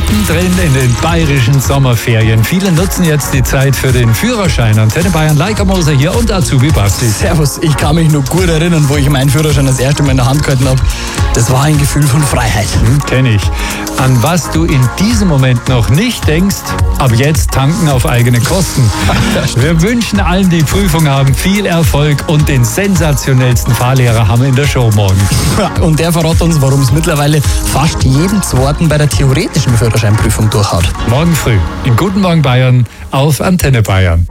mittendrin in den bayerischen Sommerferien. Viele nutzen jetzt die Zeit für den Führerschein. Antenne Bayern, Leica Moser hier und Azubi Basti. Servus, ich kann mich noch gut erinnern, wo ich meinen Führerschein das erste Mal in der Hand gehalten habe. Das war ein Gefühl von Freiheit. Kenn ich. An was du in diesem Moment noch nicht denkst, ab jetzt tanken auf eigene Kosten. Wir wünschen allen, die Prüfung haben, viel Erfolg und den sensationellsten Fahrlehrer haben wir in der Show morgen. Und der verrät uns, warum es mittlerweile fast jeden zweiten bei der theoretischen Führerscheinprüfung durchhaut. Morgen früh in Guten Morgen Bayern auf Antenne Bayern.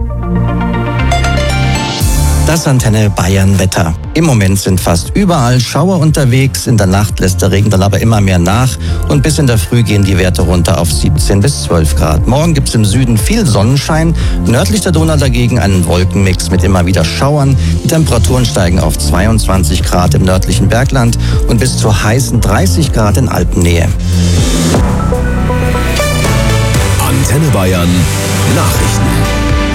Das Antenne Bayern Wetter. Im Moment sind fast überall Schauer unterwegs. In der Nacht lässt der Regen dann aber immer mehr nach. Und bis in der Früh gehen die Werte runter auf 17 bis 12 Grad. Morgen gibt es im Süden viel Sonnenschein. Nördlich der Donau dagegen einen Wolkenmix mit immer wieder Schauern. Die Temperaturen steigen auf 22 Grad im nördlichen Bergland und bis zu heißen 30 Grad in Alpennähe. Antenne Bayern Nachrichten.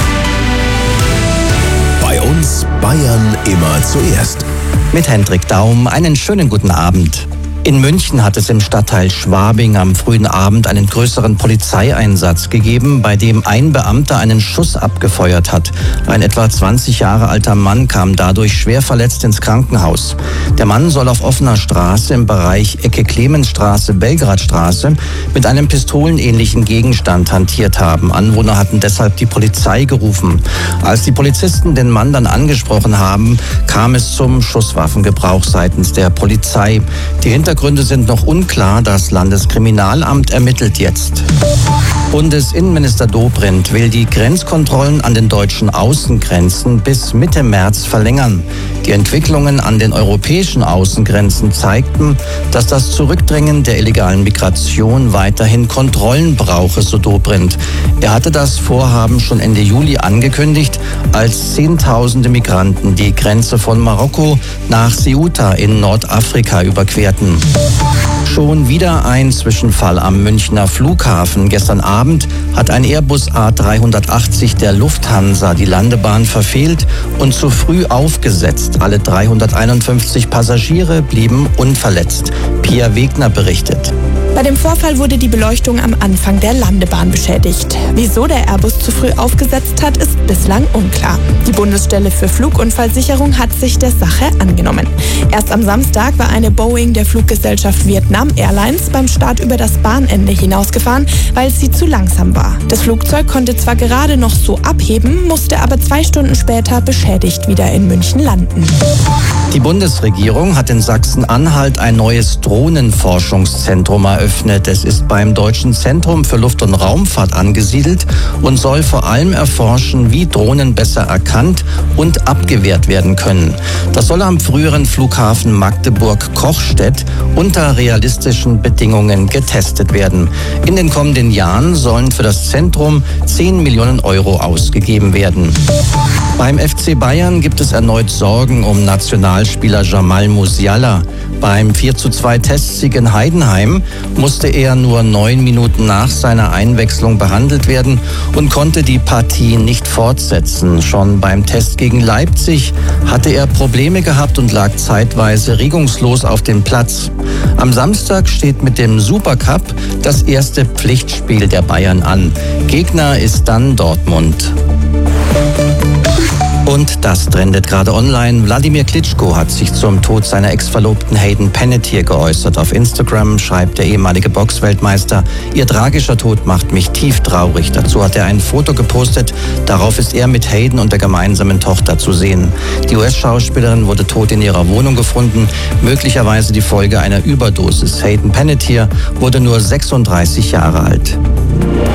Bei uns Bayern immer zuerst. Mit Hendrik Daum einen schönen guten Abend. In München hat es im Stadtteil Schwabing am frühen Abend einen größeren Polizeieinsatz gegeben, bei dem ein Beamter einen Schuss abgefeuert hat. Ein etwa 20 Jahre alter Mann kam dadurch schwer verletzt ins Krankenhaus. Der Mann soll auf offener Straße im Bereich Ecke Clemensstraße, Belgradstraße mit einem pistolenähnlichen Gegenstand hantiert haben. Anwohner hatten deshalb die Polizei gerufen. Als die Polizisten den Mann dann angesprochen haben, kam es zum Schusswaffengebrauch seitens der Polizei. Die Hintergründe sind noch unklar, das Landeskriminalamt ermittelt jetzt. Bundesinnenminister Dobrindt will die Grenzkontrollen an den deutschen Außengrenzen bis Mitte März verlängern. Die Entwicklungen an den europäischen Außengrenzen zeigten, dass das Zurückdrängen der illegalen Migration weiterhin Kontrollen brauche, so Dobrindt. Er hatte das Vorhaben schon Ende Juli angekündigt, als Zehntausende Migranten die Grenze von Marokko nach Ceuta in Nordafrika überquerten. Schon wieder ein Zwischenfall am Münchner Flughafen. Gestern Abend hat ein Airbus A380 der Lufthansa die Landebahn verfehlt und zu früh aufgesetzt. Alle 351 Passagiere blieben unverletzt. Pia Wegner berichtet. Bei dem Vorfall wurde die Beleuchtung am Anfang der Landebahn beschädigt. Wieso der Airbus zu früh aufgesetzt hat, ist bislang unklar. Die Bundesstelle für Flugunfallsicherung hat sich der Sache angenommen. Erst am Samstag war eine Boeing der Fluggesellschaft Vietnam Airlines beim Start über das Bahnende hinausgefahren, weil sie zu langsam war. Das Flugzeug konnte zwar gerade noch so abheben, musste aber 2 Stunden später beschädigt wieder in München landen. Die Bundesregierung hat in Sachsen-Anhalt ein neues Drohnenforschungszentrum eröffnet. Es ist beim Deutschen Zentrum für Luft- und Raumfahrt angesiedelt und soll vor allem erforschen, wie Drohnen besser erkannt und abgewehrt werden können. Das soll am früheren Flughafen Magdeburg-Kochstedt unter realistischen Bedingungen getestet werden. In den kommenden Jahren sollen für das Zentrum 10 Millionen Euro ausgegeben werden. Beim FC Bayern gibt es erneut Sorgen um Nationalspieler Jamal Musiala. Beim 4:2 Testsieg in Heidenheim musste er nur 9 Minuten nach seiner Einwechslung behandelt werden und konnte die Partie nicht fortsetzen. Schon beim Test gegen Leipzig hatte er Probleme gehabt und lag zeitweise regungslos auf dem Platz. Am Samstag steht mit dem Supercup das erste Pflichtspiel der Bayern an. Gegner ist dann Dortmund. Und das trendet gerade online. Wladimir Klitschko hat sich zum Tod seiner Ex-Verlobten Hayden Panettiere geäußert. Auf Instagram schreibt der ehemalige Boxweltmeister: Ihr tragischer Tod macht mich tief traurig. Dazu hat er ein Foto gepostet. Darauf ist er mit Hayden und der gemeinsamen Tochter zu sehen. Die US-Schauspielerin wurde tot in ihrer Wohnung gefunden. Möglicherweise die Folge einer Überdosis. Hayden Panettiere wurde nur 36 Jahre alt.